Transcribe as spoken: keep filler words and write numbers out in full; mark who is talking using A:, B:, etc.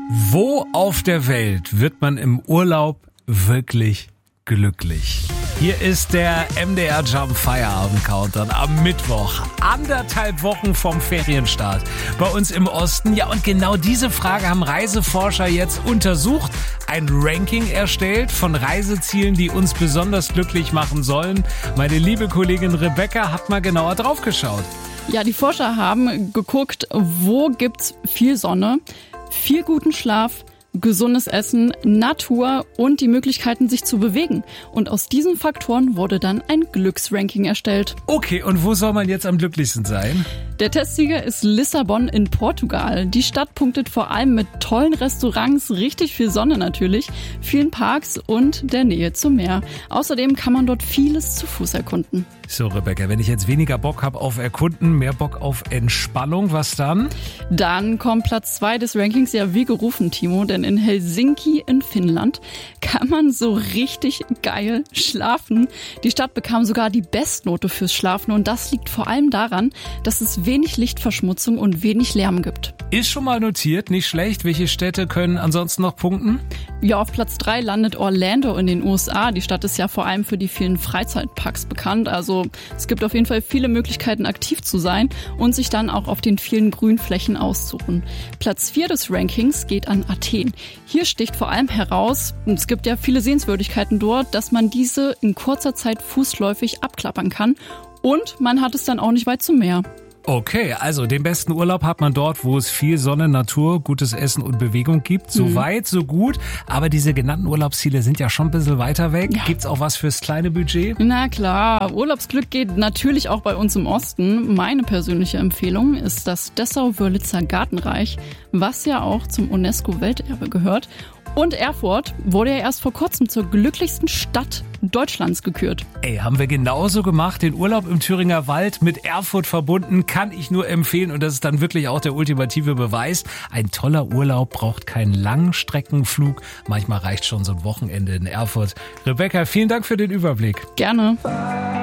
A: Wo auf der Welt wird man im Urlaub wirklich glücklich? Hier ist der M D R Jump Feierabend Countdown am Mittwoch, anderthalb Wochen vom Ferienstart bei uns im Osten. Ja, und genau diese Frage haben Reiseforscher jetzt untersucht, ein Ranking erstellt von Reisezielen, die uns besonders glücklich machen sollen. Meine liebe Kollegin Rebecca hat mal genauer drauf geschaut.
B: Ja, die Forscher haben geguckt, wo gibt's viel Sonne, viel guten Schlaf, gesundes Essen, Natur und die Möglichkeiten, sich zu bewegen. Und aus diesen Faktoren wurde dann ein Glücksranking erstellt.
A: Okay, und wo soll man jetzt am glücklichsten sein?
B: Der Testsieger ist Lissabon in Portugal. Die Stadt punktet vor allem mit tollen Restaurants, richtig viel Sonne natürlich, vielen Parks und der Nähe zum Meer. Außerdem kann man dort vieles zu Fuß erkunden.
A: So, Rebecca, wenn ich jetzt weniger Bock habe auf Erkunden, mehr Bock auf Entspannung, was dann?
B: Dann kommt Platz zwei des Rankings ja wie gerufen, Timo, denn in Helsinki in Finnland kann man so richtig geil schlafen. Die Stadt bekam sogar die Bestnote fürs Schlafen und das liegt vor allem daran, dass es wenig Lichtverschmutzung und wenig Lärm gibt.
A: Ist schon mal notiert, nicht schlecht. Welche Städte können ansonsten noch punkten?
B: Ja, auf Platz drei landet Orlando in den U S A. Die Stadt ist ja vor allem für die vielen Freizeitparks bekannt. Also es gibt auf jeden Fall viele Möglichkeiten, aktiv zu sein und sich dann auch auf den vielen Grünflächen auszuruhen. Platz vier des Rankings geht an Athen. Hier sticht vor allem heraus, und es gibt ja viele Sehenswürdigkeiten dort, dass man diese in kurzer Zeit fußläufig abklappern kann und man hat es dann auch nicht weit zum Meer.
A: Okay, also den besten Urlaub hat man dort, wo es viel Sonne, Natur, gutes Essen und Bewegung gibt. So mhm. weit, so gut. Aber diese genannten Urlaubsziele sind ja schon ein bisschen weiter weg. Ja. Gibt's auch was fürs kleine Budget?
B: Na klar, Urlaubsglück geht natürlich auch bei uns im Osten. Meine persönliche Empfehlung ist das Dessau-Wörlitzer Gartenreich, was ja auch zum UNESCO-Welterbe gehört. Und Erfurt wurde ja erst vor kurzem zur glücklichsten Stadt Deutschlands gekürt.
A: Ey, haben wir genauso gemacht. Den Urlaub im Thüringer Wald mit Erfurt verbunden, kann ich nur empfehlen. Und das ist dann wirklich auch der ultimative Beweis. Ein toller Urlaub braucht keinen Langstreckenflug. Manchmal reicht schon so ein Wochenende in Erfurt. Rebecca, vielen Dank für den Überblick.
B: Gerne.